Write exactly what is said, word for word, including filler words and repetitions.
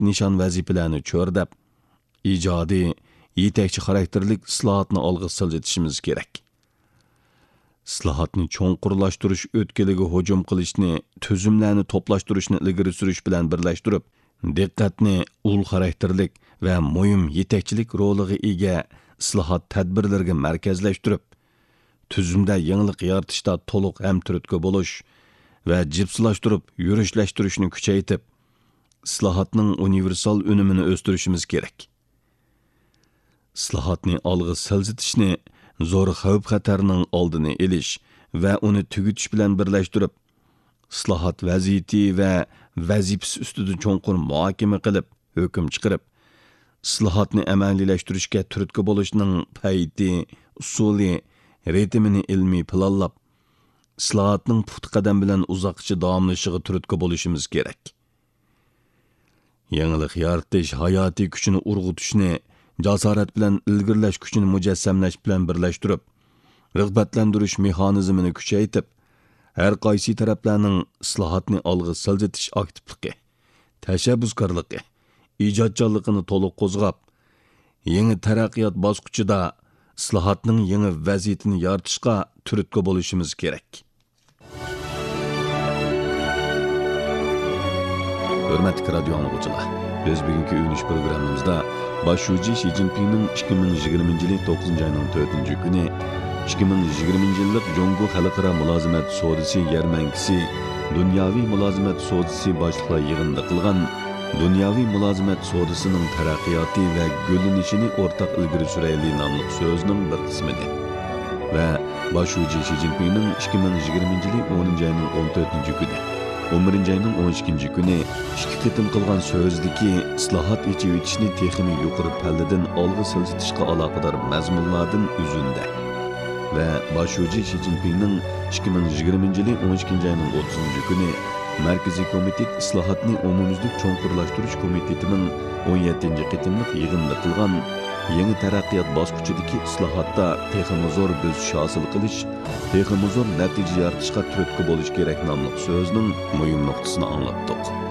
nishon vazifalarni cho'rdab, ijodiy, yetakchi xarakterlik islohotni olg'a siljitishimiz kerak. Islohotni cho'nqurlashtirish o'tkeliga hujum qilishni, tuzumlarni to'plashtirishni ilgari surish bilan birlashtirib, diqqatni ul xarakterlik va muhim yetakchilik roliga ega islohot tadbirlariga markazlashtirib, tuzumda yangilik yaratishda to'liq ham turtki bo'lish va jipslashtirib, yurishlashtirishni kuchaytirib, islohotning universal unumini o'stirishimiz kerak. Islohotni olg'a siljitishni zo'r xavf-xatarning oldini olish va uni tugutish bilan birlashtirib, islohot vaziyati va vazifasi ustida cho'nqur muhokama qilib, hukm chiqarib, islohotni amaliylashtırishga turtki bo'lishning payti, usuli, ritmini ilmiy planlab, islohotning puxta qadam bilan uzoqcha davomlashishiga turtki bo'lishimiz kerak. Yangilik yaratish hayotiy kuchini urg'utishni jasorat bilan ilgirlash kuchini mujassamlash bilan birlashtirib, rag'batlantirish mexanizmini kuchaytirib, har qaysi taraflarning islohotni olg'a siljitish aktivligi, tashabbuskorligi, ijodkorligini to'liq qo'zg'ab, yangi taraqqiyot bosqichida islohotning yangi vaziyatini yaratishga turtki bo'lishimiz kerak. Hurmatli radio anglag'uchilar, biz bugungi uyg'onish programmamizda Başşuji Xi Jinpingning ikki ming yigirmanchi yil to'qqizinchi oyning to'rtinchi kuni ikki ming yigirmanchi yillik Jongo xalqaro mulozimat sodisi yarmankisi, dunyoviy mulozimat sodisi boshliqlar yig'inida qilgan dunyoviy mulozimat sodisining taraqqiyoti va gullanishini o'rtaq ilgari surayli nomli so'zning bir qismidir. Va Başşuji Xi Jinpingning ikki ming yigirmanchi yil o'ninchi oyning o'n to'rtinchi kuni o'n birinchi ayning o'n ikkinchi kuni ikki qitim qilgan so'zdagi islohot ichib o'tishni texnik yuqori palladan olg'a siljitishga aloqador mazmunlardan uzunda va Başşuji Xi Jinpingning ikki ming yigirmanchi yil o'n ikkinchi ayning o'ttizinchi kuni Markaziy komitet islohotni umumyuzlik cho'nqurlashtirish komitetining o'n yettinchi qitimliq yig'inida qilgan yangi taraqqiyot bosqichidagi islohotda texnik zo'r bo'sish hosil qilish, texnik zo'r natija yaratishga turtki bo'lish kerak nomli so'zning muhim nuqtasini anglatdik.